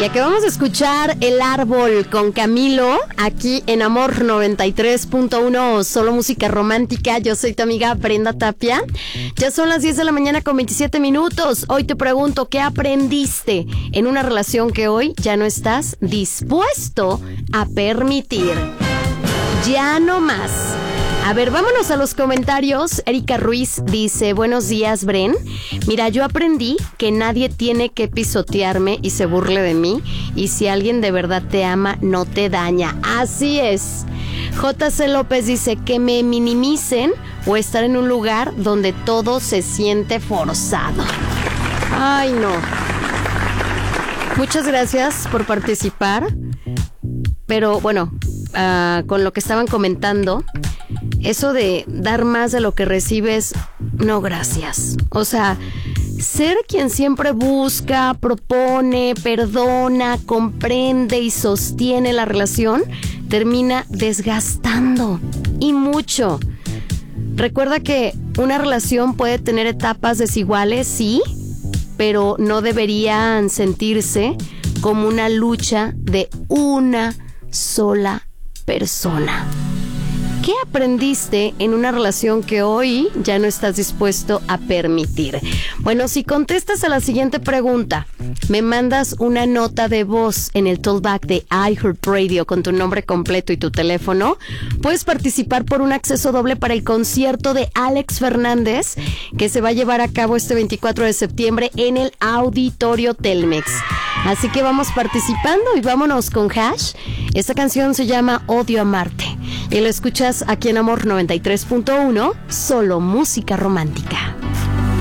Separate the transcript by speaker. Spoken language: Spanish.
Speaker 1: Y acabamos de escuchar El Árbol con Camilo, aquí en Amor 93.1, solo música romántica. Yo soy tu amiga Brenda Tapia. Ya son las 10 de la mañana con 27 minutos. Hoy te pregunto, ¿qué aprendiste en una relación que hoy ya no estás dispuesto a permitir? Ya no más. A ver, vámonos a los comentarios. Erika Ruiz dice, buenos días, Bren. Mira, yo aprendí que nadie tiene que pisotearme y se burle de mí. Y si alguien de verdad te ama, no te daña. Así es. JC López dice, que me minimicen o estar en un lugar donde todo se siente forzado. Ay, no. Muchas gracias por participar. Pero bueno, con lo que estaban comentando, eso de dar más de lo que recibes, no gracias. O sea, ser quien siempre busca, propone, perdona, comprende y sostiene la relación, termina desgastando y mucho. Recuerda que una relación puede tener etapas desiguales, sí, pero no deberían sentirse como una lucha de una sola persona. ¿Qué aprendiste en una relación que hoy ya no estás dispuesto a permitir? Bueno, si contestas a la siguiente pregunta, me mandas una nota de voz en el tollback de iHeartRadio con tu nombre completo y tu teléfono, puedes participar por un acceso doble para el concierto de Alex Fernández, que se va a llevar a cabo este 24 de septiembre en el Auditorio Telmex. Así que vamos participando y vámonos con Hash. Esta canción se llama Odio Amarte y la escuchas aquí en Amor 93.1, solo música romántica.